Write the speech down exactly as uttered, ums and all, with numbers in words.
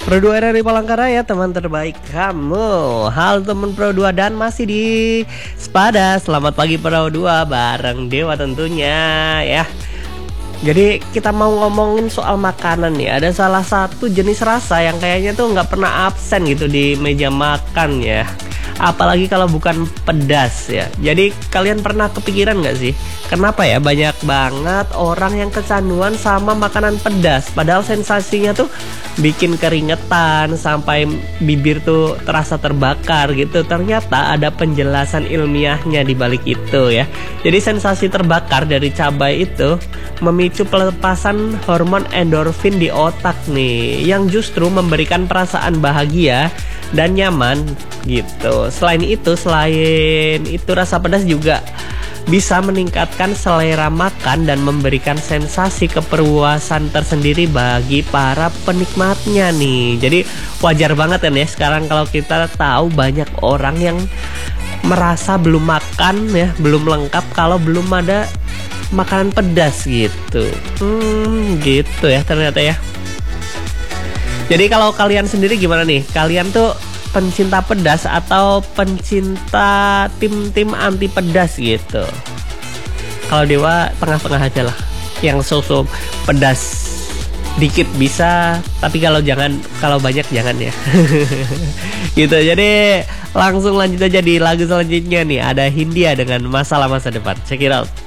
Pro dua R R I Palangkaraya, teman terbaik kamu. Halo teman Pro dua dan masih di Sepada. Selamat pagi Pro dua bareng Dewa tentunya ya. Jadi kita mau ngomongin soal makanan nih. Ada salah satu jenis rasa yang kayaknya tuh nggak pernah absen gitu di meja makan ya. Apalagi kalau bukan pedas ya. Jadi kalian pernah kepikiran nggak sih, kenapa ya banyak banget orang yang kecanduan sama makanan pedas? Padahal sensasinya tuh bikin keringetan sampai bibir tuh terasa terbakar gitu. Ternyata ada penjelasan ilmiahnya di balik itu ya. Jadi sensasi terbakar dari cabai itu memicu pelepasan hormon endorfin di otak nih, yang justru memberikan perasaan bahagia dan nyaman gitu. Selain itu, selain itu rasa pedas juga bisa meningkatkan selera makan dan memberikan sensasi kepuasan tersendiri bagi para penikmatnya nih. Jadi wajar banget kan ya sekarang kalau kita tahu banyak orang yang merasa belum makan ya, belum lengkap kalau belum ada makanan pedas gitu. Hmm, gitu ya ternyata ya. Jadi kalau kalian sendiri gimana nih? Kalian tuh pencinta pedas atau pencinta tim-tim anti pedas gitu? Kalau Dewa tengah-tengah aja lah, yang so-so pedas dikit bisa, tapi kalau jangan, kalau banyak jangan ya. Gitu. Jadi langsung lanjut aja di lagu selanjutnya nih. Ada Hindia dengan Masalah Masa Depan. Check it out.